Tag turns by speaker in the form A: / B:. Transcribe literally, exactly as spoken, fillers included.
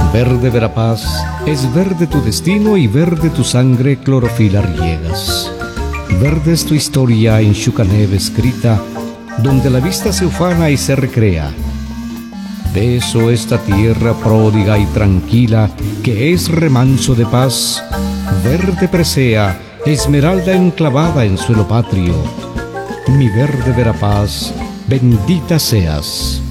A: Verde Verapaz, es verde tu destino y verde tu sangre clorofila riegas. Verde es tu historia en Xucaneve escrita, donde la vista se ufana y se recrea. De eso esta tierra pródiga y tranquila, que es remanso de paz, verde presea, esmeralda enclavada en suelo patrio. Mi verde Verapaz, bendita seas.